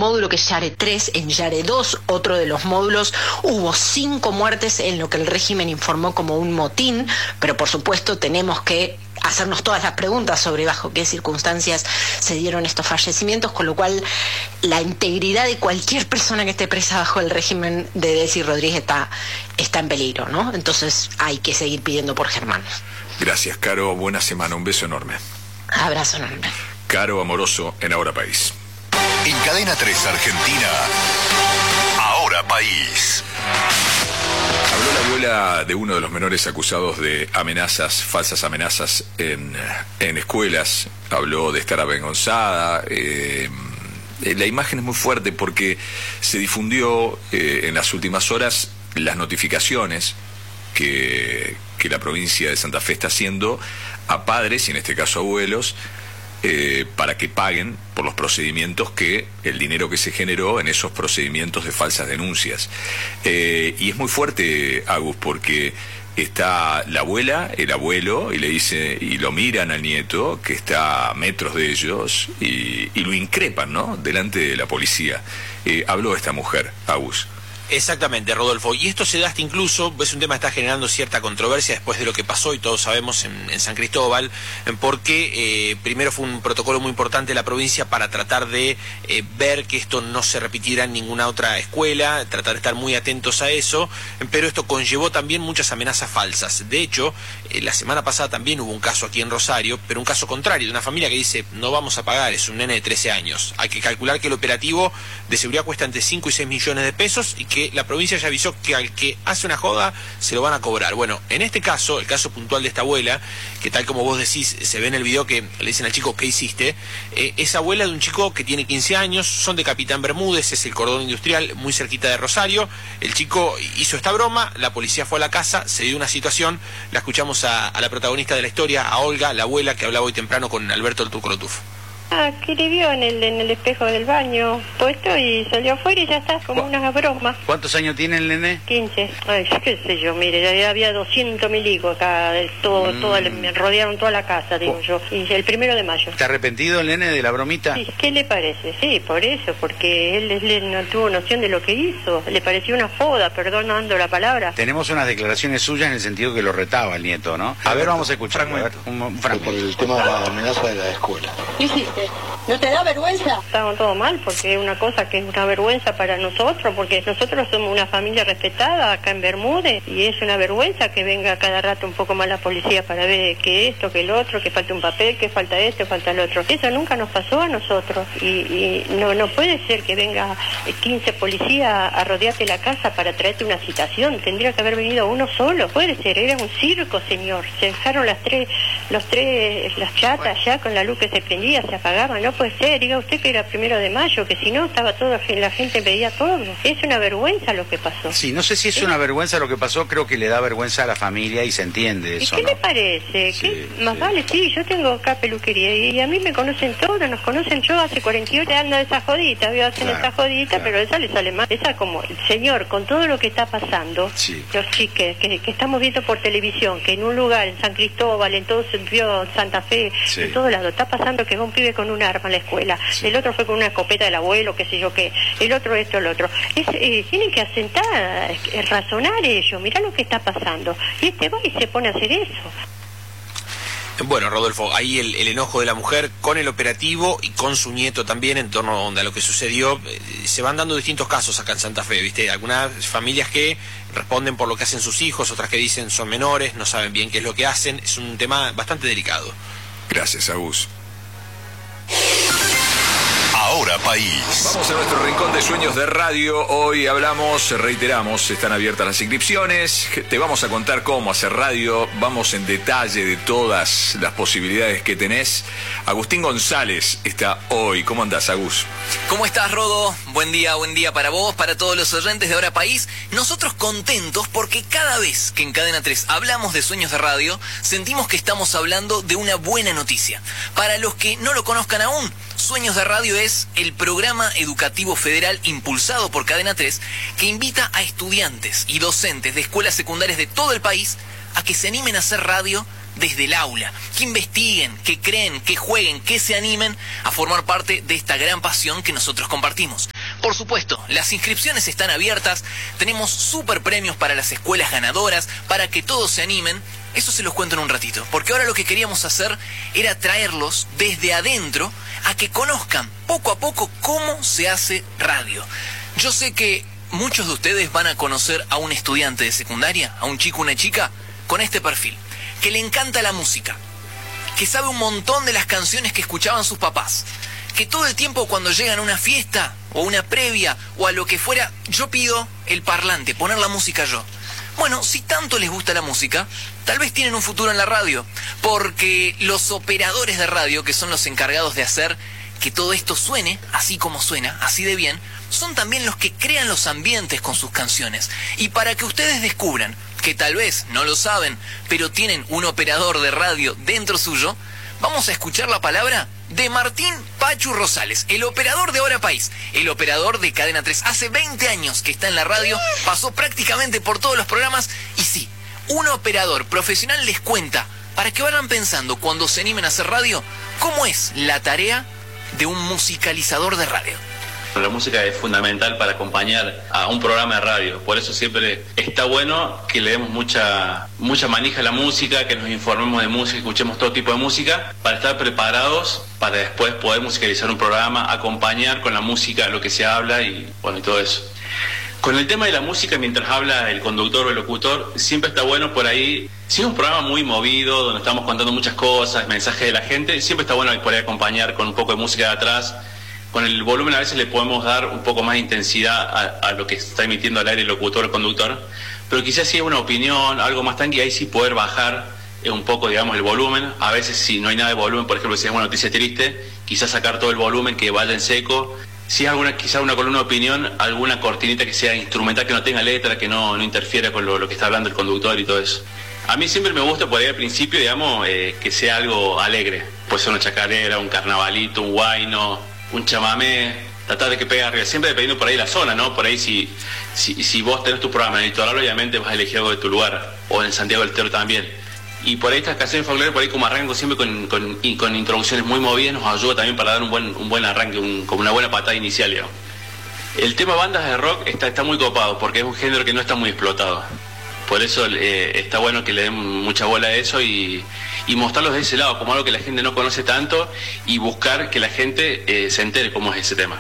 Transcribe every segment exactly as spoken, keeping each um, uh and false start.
módulo que es Yare tres, en Yare dos, otro de los módulos, hubo cinco muertes en lo que el régimen informó como un motín, pero por supuesto tenemos que hacernos todas las preguntas sobre bajo qué circunstancias se dieron estos fallecimientos, con lo cual la integridad de cualquier persona que esté presa bajo el régimen de Delcy Rodríguez está, está en peligro, ¿no? Entonces hay que seguir pidiendo por Germán. Gracias, Caro. Buena semana. Un beso enorme. Abrazo enorme. Caro Amoroso en Ahora País. En Cadena tres Argentina, Ahora País. Habló la abuela de uno de los menores acusados de amenazas, falsas amenazas en, en escuelas. Habló de estar avergonzada. Eh, la imagen es muy fuerte porque se difundió eh, en las últimas horas las notificaciones que, que la provincia de Santa Fe está haciendo a padres, y en este caso abuelos, Eh, para que paguen por los procedimientos que, el dinero que se generó en esos procedimientos de falsas denuncias. Eh, y es muy fuerte, Agus, porque está la abuela, el abuelo, y le dice, y lo miran al nieto, que está a metros de ellos, y, y lo increpan, ¿no?, delante de la policía. Eh, habló esta mujer, Agus. Exactamente, Rodolfo. Y esto se da hasta incluso, es un tema que está generando cierta controversia después de lo que pasó, y todos sabemos, en, en San Cristóbal, porque eh, primero fue un protocolo muy importante de la provincia para tratar de eh, ver que esto no se repitiera en ninguna otra escuela, tratar de estar muy atentos a eso, pero esto conllevó también muchas amenazas falsas. De hecho, eh, la semana pasada también hubo un caso aquí en Rosario, pero un caso contrario, de una familia que dice, no vamos a pagar, es un nene de trece años. Hay que calcular que el operativo de seguridad cuesta entre cinco y seis millones de pesos, y que la provincia ya avisó que al que hace una joda se lo van a cobrar. Bueno, en este caso, el caso puntual de esta abuela, que tal como vos decís, se ve en el video que le dicen al chico, ¿qué hiciste? Eh, es abuela de un chico que tiene quince años, son de Capitán Bermúdez, es el cordón industrial, muy cerquita de Rosario. El chico hizo esta broma, la policía fue a la casa, se dio una situación, la escuchamos a, a la protagonista de la historia, a Olga, la abuela, que hablaba hoy temprano con Alberto el Turco Lotuf. Ah, que le vio en el, en el espejo del baño puesto y salió afuera y ya está, como una broma. ¿Cuántos años tiene el nene? quince. Ay, qué sé yo, mire, ya había doscientos mil hijos acá, de todo, mm. todo el, me rodearon toda la casa, digo oh. yo. Y el primero de mayo. ¿Está arrepentido el nene de la bromita? Sí, ¿qué le parece? Sí, por eso, porque él, él no tuvo noción de lo que hizo. Le pareció una joda, perdonando la palabra. Tenemos unas declaraciones suyas en el sentido que lo retaba el nieto, ¿no? A ver, vamos a escuchar. A ver, un, un fragmento. Por el tema de la amenaza de la escuela. ¿Qué hiciste? ¿No te da vergüenza? Estamos todo mal, porque es una cosa que es una vergüenza para nosotros, porque nosotros somos una familia respetada acá en Bermúdez, y es una vergüenza que venga cada rato un poco más la policía para ver que esto, que el otro, que falta un papel, que falta esto, falta el otro. Eso nunca nos pasó a nosotros, y, y no no puede ser que venga quince policías a rodearte la casa para traerte una citación. Tendría que haber venido uno solo. Puede ser, era un circo, señor. Se dejaron las tres, los tres, las chatas ya con la luz que se prendía, se apagaban. No puede ser, diga usted que era primero de mayo, que si no estaba todo, la gente veía todo. Es una vergüenza lo que pasó. Sí, no sé si es ¿Sí? una vergüenza lo que pasó, creo que le da vergüenza a la familia y se entiende eso. ¿Y qué ¿no? le parece? Sí, ¿Qué? Más sí. vale, sí, yo tengo acá peluquería y a mí me conocen todos, nos conocen. Yo hace cuarenta y ocho ando de esa jodita, veo hacen claro, esa jodita, claro. Pero esa le sale más. Esa como, el señor, con todo lo que está pasando, sí. los chiques que, que estamos viendo por televisión, que en un lugar, en San Cristóbal, en todo vio Santa Fe, sí. en todo lado, está pasando que va un pibe con un arma en la escuela, sí. el otro fue con una escopeta del abuelo, qué sé yo qué, el otro esto, el otro. Es, eh, tienen que asentar, eh, razonar ellos, mirá lo que está pasando. Y este va y se pone a hacer eso. Bueno, Rodolfo, ahí el, el enojo de la mujer con el operativo y con su nieto también en torno a lo que sucedió. Eh, se van dando distintos casos acá en Santa Fe, ¿viste? Algunas familias que responden por lo que hacen sus hijos, otras que dicen son menores, no saben bien qué es lo que hacen. Es un tema bastante delicado. Gracias, Agus. Ahora País. Vamos a nuestro rincón de sueños de radio. Hoy hablamos, reiteramos, están abiertas las inscripciones. Te vamos a contar cómo hacer radio. Vamos en detalle de todas las posibilidades que tenés. Agustín González está hoy. ¿Cómo andás, Agus? ¿Cómo estás, Rodo? Buen día, buen día para vos, para todos los oyentes de Ahora País. Nosotros contentos porque cada vez que en Cadena tres hablamos de sueños de radio, sentimos que estamos hablando de una buena noticia. Para los que no lo conozcan aún, Sueños de Radio es el programa educativo federal impulsado por Cadena tres que invita a estudiantes y docentes de escuelas secundarias de todo el país a que se animen a hacer radio desde el aula, que investiguen, que creen, que jueguen, que se animen a formar parte de esta gran pasión que nosotros compartimos. Por supuesto, las inscripciones están abiertas, tenemos super premios para las escuelas ganadoras, para que todos se animen. Eso se los cuento en un ratito, porque ahora lo que queríamos hacer era traerlos desde adentro a que conozcan poco a poco cómo se hace radio. Yo sé que muchos de ustedes van a conocer a un estudiante de secundaria, a un chico o una chica, con este perfil, que le encanta la música, que sabe un montón de las canciones que escuchaban sus papás, que todo el tiempo cuando llegan a una fiesta o una previa o a lo que fuera, yo pido el parlante, poner la música yo. Bueno, si tanto les gusta la música, tal vez tienen un futuro en la radio, porque los operadores de radio, que son los encargados de hacer que todo esto suene así como suena, así de bien, son también los que crean los ambientes con sus canciones. Y para que ustedes descubran que tal vez no lo saben, pero tienen un operador de radio dentro suyo, vamos a escuchar la palabra de Martín Pachu Rosales, el operador de Ahora País, el operador de Cadena tres. Hace veinte años que está en la radio, pasó prácticamente por todos los programas y sí, un operador profesional les cuenta, para que vayan pensando cuando se animen a hacer radio, cómo es la tarea de un musicalizador de radio. La música es fundamental para acompañar a un programa de radio, por eso siempre está bueno que le demos mucha mucha manija a la música, que nos informemos de música, escuchemos todo tipo de música, para estar preparados para después poder musicalizar un programa, acompañar con la música lo que se habla y bueno y todo eso. Con el tema de la música, mientras habla el conductor o el locutor, siempre está bueno por ahí, si es un programa muy movido, donde estamos contando muchas cosas, mensajes de la gente, siempre está bueno por ahí acompañar con un poco de música de atrás. Con el volumen a veces le podemos dar un poco más de intensidad a, a lo que está emitiendo al aire el locutor o el conductor, pero quizás si es una opinión, algo más tranqui, ahí sí poder bajar eh, un poco, digamos, el volumen. A veces si no hay nada de volumen, por ejemplo, si es una noticia triste, quizás sacar todo el volumen, que vaya en seco. Si es alguna, quizás una columna de opinión, alguna cortinita que sea instrumental, que no tenga letra, que no, no interfiera con lo, lo que está hablando el conductor y todo eso. A mí siempre me gusta por ahí al principio, digamos, eh, que sea algo alegre. Puede ser una chacarera, un carnavalito, un huayno, un chamamé, tratar de que pegue arriba, siempre dependiendo por ahí la zona, ¿no? Por ahí si, si, si vos tenés tu programa en el litoral, obviamente vas a elegir algo de tu lugar, o en Santiago del Estero también. Y por ahí estas canciones folclóricas, por ahí como arranco siempre con, con, y con introducciones muy movidas, nos ayuda también para dar un buen, un buen arranque, un, como una buena patada inicial, digamos. El tema bandas de rock está, está muy copado, porque es un género que no está muy explotado. Por eso eh, está bueno que le den mucha bola a eso y, y mostrarlos de ese lado, como algo que la gente no conoce tanto, y buscar que la gente eh, se entere cómo es ese tema.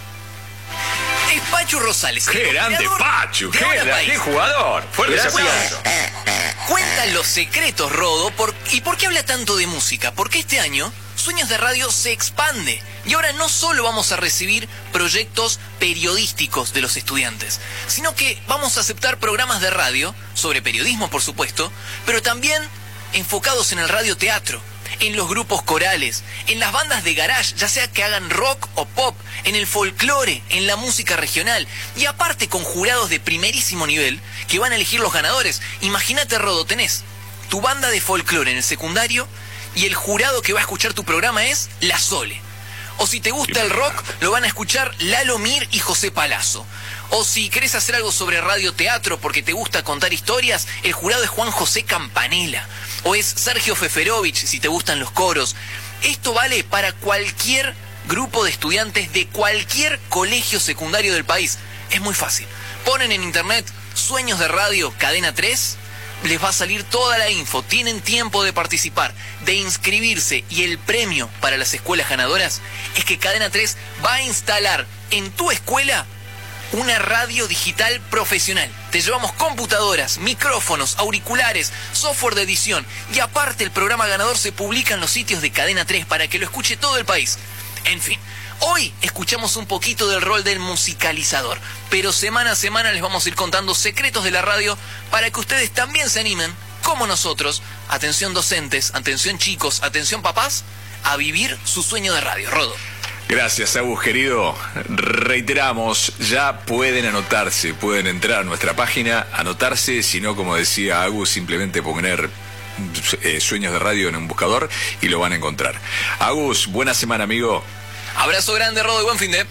Es Pachu Rosales. ¡Qué grande Pachu! ¡Qué, qué jugador! ¡Fuerte ese aplauso! Cuentan los secretos, Rodo, por, ¿y por qué habla tanto de música? Porque este año Sueños de Radio se expande y ahora no solo vamos a recibir proyectos periodísticos de los estudiantes, sino que vamos a aceptar programas de radio, sobre periodismo por supuesto, pero también enfocados en el radioteatro, en los grupos corales, en las bandas de garage, ya sea que hagan rock o pop, en el folclore, en la música regional, y aparte con jurados de primerísimo nivel que van a elegir los ganadores. Imagínate, Rodo, tenés tu banda de folclore en el secundario y el jurado que va a escuchar tu programa es La Sole. O si te gusta el rock, lo van a escuchar Lalo Mir y José Palazzo. O si querés hacer algo sobre radioteatro porque te gusta contar historias, el jurado es Juan José Campanella. O es Sergio Feferovich si te gustan los coros. Esto vale para cualquier grupo de estudiantes de cualquier colegio secundario del país. Es muy fácil. Ponen en internet Sueños de Radio Cadena tres, les va a salir toda la info. Tienen tiempo de participar, de inscribirse, y el premio para las escuelas ganadoras es que Cadena tres va a instalar en tu escuela una radio digital profesional. Te llevamos computadoras, micrófonos, auriculares, software de edición, y aparte el programa ganador se publica en los sitios de Cadena tres para que lo escuche todo el país. En fin, hoy escuchamos un poquito del rol del musicalizador, pero semana a semana les vamos a ir contando secretos de la radio para que ustedes también se animen, como nosotros, atención docentes, atención chicos, atención papás, a vivir su sueño de radio. Rodo. Gracias, Agus, querido. Reiteramos, ya pueden anotarse, pueden entrar a nuestra página, anotarse, si no, como decía Agus, simplemente poner eh, Sueños de Radio en un buscador y lo van a encontrar. Agus, buena semana, amigo. Abrazo grande, Rodo, y buen fin de...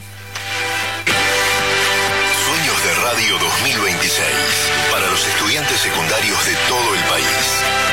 Sueños de Radio dos mil veintiséis, para los estudiantes secundarios de todo el país.